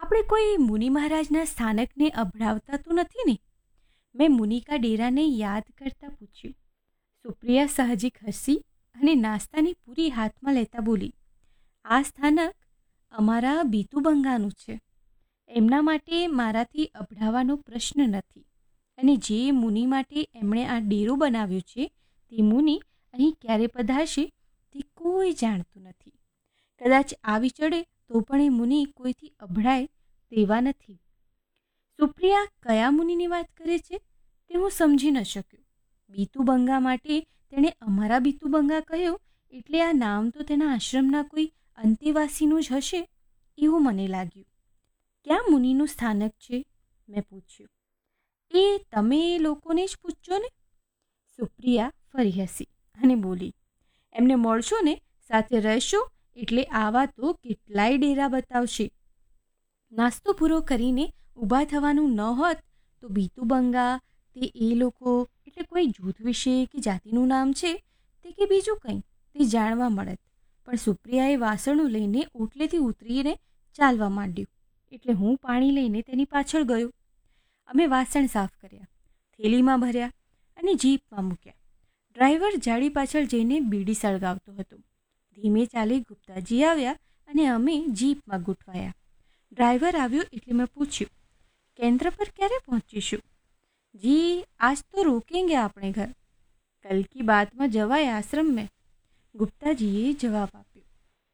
આપણે કોઈ મુનિ મહારાજના સ્થાનકને અભડાવતા તો નથી ને? મેં મુનિ કા ડેરાને યાદ કરતાં પૂછ્યું. સુપ્રિયા સાહજિક હસી અને નાસ્તાની પૂરી હાથમાં લેતા બોલી, આ સ્થાનક અમારા બીતુબંગાનું છે. એમના માટે મારાથી અભડાવાનો પ્રશ્ન નથી. અને જે મુનિ માટે એમણે આ ડેરો બનાવ્યો છે તે મુનિ અહીં ક્યારે પધારશે તે કોઈ જાણતું નથી. કદાચ આવી ચડે તો પણ એ મુનિ કોઈથી અભડાય તેવા નથી. સુપ્રિયા કયા મુનિની વાત કરે છે તે હું સમજી ન શક્યો. બીતુબંગા માટે તેણે અમારા બીતુબંગા કહ્યો એટલે આ નામ તો તેના આશ્રમના કોઈ અંતેવાસીનું જ હશે એવું મને લાગ્યું. ક્યાં મુનિનું સ્થાનક છે? મેં પૂછ્યું. એ તમે લોકોને જ પૂછજો ને. સુપ્રિયા ફરી હસી અને બોલી, એમને મળશો ને, સાથે રહેશો એટલે આવા તો કેટલાય ડેરા બતાવશે. નાસ્તો પૂરો કરીને ઊભા થવાનું ન હોત તો બીતુબંગા તે એ લોકો એટલે કોઈ જૂથ વિશે કે જાતિનું નામ છે તે કે બીજું કંઈ તે જાણવા મળત. પણ સુપ્રિયાએ વાસણો લઈને ઓટલેથી ઉતરીને ચાલવા માંડ્યું એટલે હું પાણી લઈને તેની પાછળ ગયો. અમે વાસણ સાફ કર્યા, થેલીમાં ભર્યા અને જીપમાં મૂક્યા. ડ્રાઈવર જાળી પાછળ જઈને બીડી સળગાવતો હતો. ધીમે ચાલે ગુપ્તાજી આવ્યા અને અમે જીપમાં ગોઠવાયા. ડ્રાઈવર આવ્યો એટલે મેં પૂછ્યું, કેન્દ્ર પર ક્યારે પહોંચીશું? જી આજ તો રોકેંગે આપણે ઘર, કલ કી બાતમાં જવાય આશ્રમ મેં, ગુપ્તાજીએ જવાબ આપ્યો.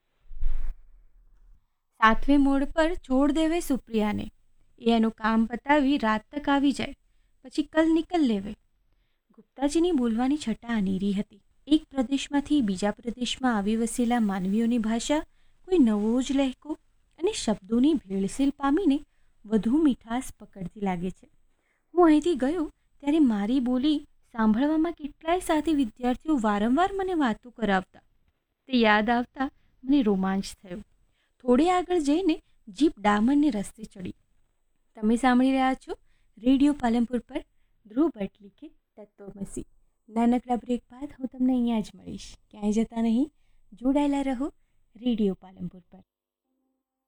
7વેं મોડ પર છોડ દેવે સુપ્રિયાને. એ એનું કામ પતાવી રાત તક આવી જાય, પછી કલ નિકલ લેવે. ગુપ્તાજીની બોલવાની છટા અનેરી હતી. એક પ્રદેશમાંથી બીજા પ્રદેશમાં આવી વસેલા માનવીઓની ભાષા કોઈ નવો જ લહેકો અને શબ્દોની ભેળસેળ પામીને વધુ મીઠાશ પકડતી લાગે છે. હું અહીંથી ગયો ત્યારે મારી બોલી સાંભળવામાં કેટલાય સાથી વિદ્યાર્થીઓ વારંવાર મને વાતો કરાવતા. તે યાદ આવતા મને રોમાંચ થયો. થોડે આગળ જઈને જીપ ડામરને રસ્તે ચડી. તમે સાંભળી રહ્યા છો રેડિયો પાલનપુર પર ધ્રુવ ભટ્ટ લીખે તત્વમસી. નાનકડા બ્રેક બાદ હું તમને અહીંયા જ મળીશ. ક્યાંય જતા નહીં, જોડાયેલા રહો રેડિયો પાલનપુર પર.